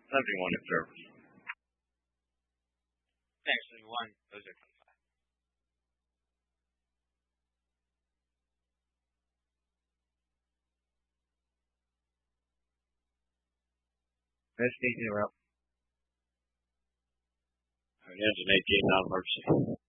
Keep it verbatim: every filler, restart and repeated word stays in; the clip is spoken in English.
seventy-one in service. Thanks, seventy-one. Those are twenty-five. Misty, you're up. Engine eighteen, non-emergency.